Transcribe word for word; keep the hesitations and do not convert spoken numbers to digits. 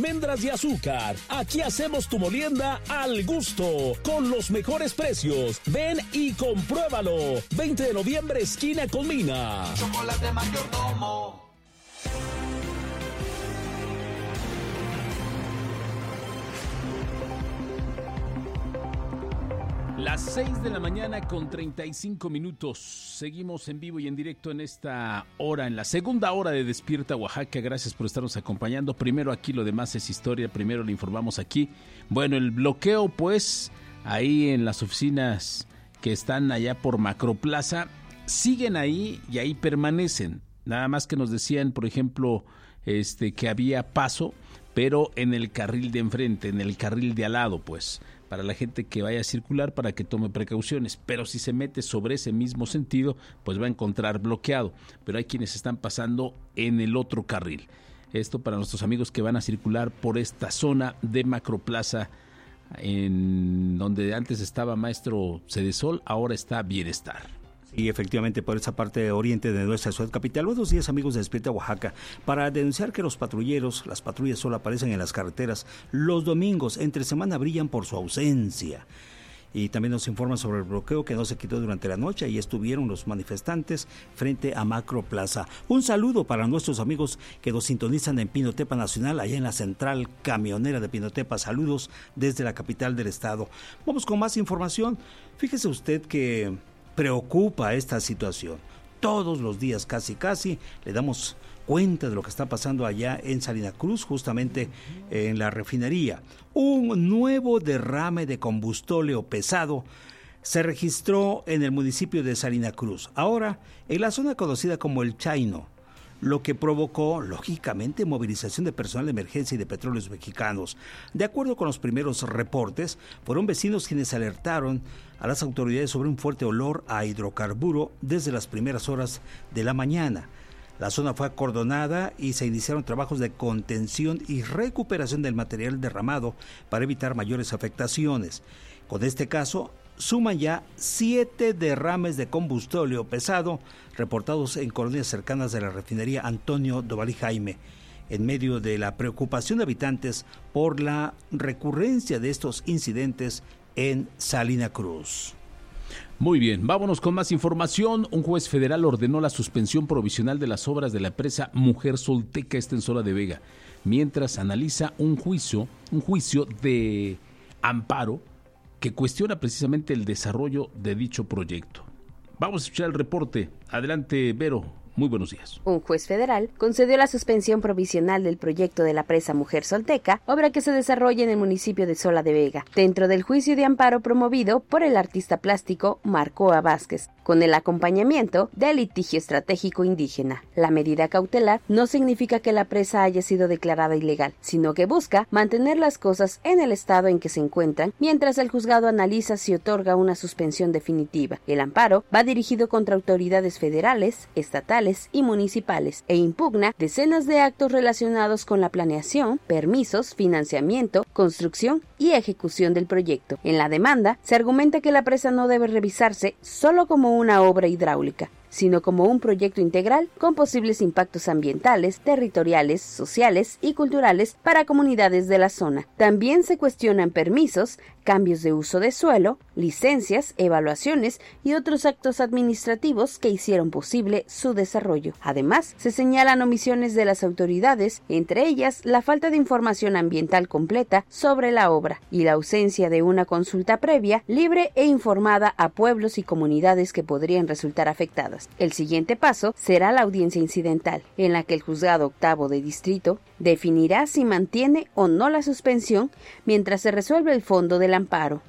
Almendras de azúcar. Aquí hacemos tu molienda al gusto, con los mejores precios. Ven y compruébalo. veinte de noviembre, esquina con Mina. Chocolate Mayordomo. Las seis de la mañana con treinta y cinco minutos. Seguimos en vivo y en directo en esta hora, en la segunda hora de Despierta Oaxaca. Gracias por estarnos acompañando. Primero aquí, lo demás es historia. Primero le informamos aquí. Bueno, el bloqueo, pues, ahí en las oficinas que están allá por Macroplaza, siguen ahí y ahí permanecen. Nada más que nos decían, por ejemplo, este que había paso, pero en el carril de enfrente, en el carril de al lado, pues, para la gente que vaya a circular, para que tome precauciones, pero si se mete sobre ese mismo sentido, pues va a encontrar bloqueado, pero hay quienes están pasando en el otro carril. Esto para nuestros amigos que van a circular por esta zona de Macroplaza, en donde antes estaba Maestro Cedesol, ahora está Bienestar. Y efectivamente por esa parte oriente de nuestra ciudad capital. Buenos días, amigos de Despierta Oaxaca. Para denunciar que los patrulleros, las patrullas solo aparecen en las carreteras los domingos, entre semana brillan por su ausencia. Y también nos informan sobre el bloqueo que no se quitó durante la noche. Ahí estuvieron los manifestantes frente a Macroplaza. Un saludo para nuestros amigos que nos sintonizan en Pinotepa Nacional, allá en la central camionera de Pinotepa. Saludos desde la capital del estado. Vamos con más información. Fíjese usted que preocupa esta situación. Todos los días, casi casi, le damos cuenta de lo que está pasando allá en Salina Cruz, justamente en la refinería. Un nuevo derrame de combustóleo pesado se registró en el municipio de Salina Cruz, ahora en la zona conocida como El Chaino, lo que provocó, lógicamente, movilización de personal de emergencia y de petróleos mexicanos. De acuerdo con los primeros reportes, fueron vecinos quienes alertaron a las autoridades sobre un fuerte olor a hidrocarburo desde las primeras horas de la mañana. La zona fue acordonada y se iniciaron trabajos de contención y recuperación del material derramado para evitar mayores afectaciones. Con este caso, suman ya siete derrames de combustóleo pesado reportados en colonias cercanas de la refinería Antonio Dovalí Jaime, en medio de la preocupación de habitantes por la recurrencia de estos incidentes en Salina Cruz. Muy bien, vámonos con más información. Un juez federal ordenó la suspensión provisional de las obras de la empresa Mujer Solteca Extensora de Vega, mientras analiza un juicio, un juicio de amparo que cuestiona precisamente el desarrollo de dicho proyecto. Vamos a escuchar el reporte. Adelante, Vero. Muy buenos días. Un juez federal concedió la suspensión provisional del proyecto de la presa Mujer Solteca, obra que se desarrolla en el municipio de Sola de Vega, dentro del juicio de amparo promovido por el artista plástico Marcoa Vázquez, con el acompañamiento del litigio estratégico indígena. La medida cautelar no significa que la presa haya sido declarada ilegal, sino que busca mantener las cosas en el estado en que se encuentran, mientras el juzgado analiza si otorga una suspensión definitiva. El amparo va dirigido contra autoridades federales, estatales y municipales e impugna decenas de actos relacionados con la planeación, permisos, financiamiento, construcción y ejecución del proyecto. En la demanda se argumenta que la presa no debe revisarse solo como una obra hidráulica, sino como un proyecto integral con posibles impactos ambientales, territoriales, sociales y culturales para comunidades de la zona. También se cuestionan permisos, cambios de uso de suelo, licencias, evaluaciones y otros actos administrativos que hicieron posible su desarrollo. Además, se señalan omisiones de las autoridades, entre ellas la falta de información ambiental completa sobre la obra y la ausencia de una consulta previa, libre e informada a pueblos y comunidades que podrían resultar afectadas. El siguiente paso será la audiencia incidental, en la que el juzgado octavo de distrito definirá si mantiene o no la suspensión mientras se resuelve el fondo del amparo.